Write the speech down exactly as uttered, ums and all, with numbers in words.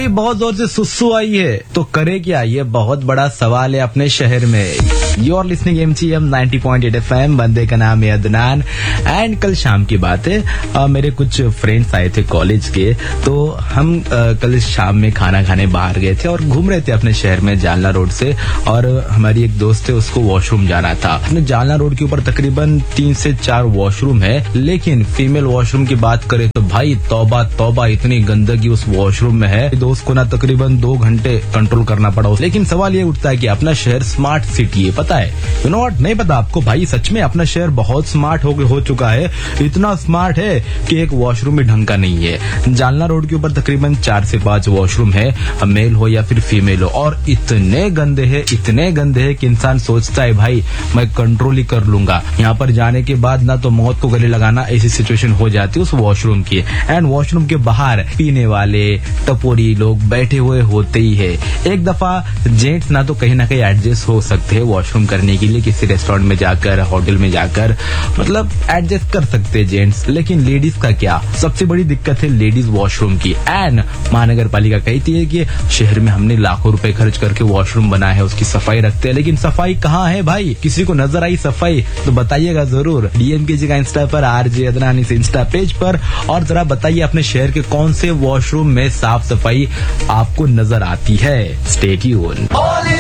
भाई बहुत जोर से सुसु आई है तो करे क्या, ये बहुत बड़ा सवाल है अपने शहर में। You are listening M G M ninety point eight F M. बंदे का नाम है अदनान। एंड कल शाम की बात है, आ, मेरे कुछ फ्रेंड्स आए थे कॉलेज के, तो हम आ, कल शाम में खाना खाने बाहर गए थे और घूम रहे थे अपने शहर में जालना रोड से। और हमारी एक दोस्त है, उसको वॉशरूम जाना था। अपने जालना रोड के ऊपर तकरीबन तीन से चार वॉशरूम है, लेकिन फीमेल वॉशरूम की बात करें तो भाई तौबा तौबा, इतनी गंदगी उस वॉशरूम में है। दोस्त को ना तकरीबन दो घंटे कंट्रोल करना पड़ा। लेकिन सवाल ये उठता है कि अपना शहर स्मार्ट सिटी है, पता है? यू नो व्हाट, नहीं पता आपको? भाई सच में अपना शहर बहुत स्मार्ट हो, हो चुका है। इतना स्मार्ट है कि एक वॉशरूम भी ढंग का नहीं है। जालना रोड के ऊपर तकरीबन चार से पांच वॉशरूम है, मेल हो या फिर फीमेल हो, और इतने गंदे हैं, इतने गंदे हैं कि इंसान सोचता है भाई मैं कंट्रोल ही कर लूंगा। यहाँ पर जाने के बाद ना तो मौत को गले लगाना, ऐसी सिचुएशन हो जाती है उस वॉशरूम की। एंड वॉशरूम के बाहर पीने वाले टपोरी लोग बैठे हुए होते ही है। एक दफा जेंट्स ना तो कहीं ना कहीं एडजस्ट हो सकते हैं वॉशरूम करने के लिए, किसी रेस्टोरेंट में जाकर, होटल में जाकर, मतलब एडजस्ट कर सकते हैं जेंट्स। लेकिन लेडीज का क्या? सबसे बड़ी दिक्कत है लेडीज वॉशरूम की। एंड महानगर पालिका कहती है कि शहर में हमने लाखों रुपए खर्च करके वॉशरूम बनाया है, उसकी सफाई रखते हैं, लेकिन सफाई कहाँ है भाई? किसी को नजर आई सफाई तो बताइएगा जरूर। डीएमके का इंस्टा पर, आरजे अदनान इस इंस्टा पेज पर। और जरा बताइए अपने शहर के कौन से वॉशरूम में साफ सफाई आपको नजर आती है। Stay tuned.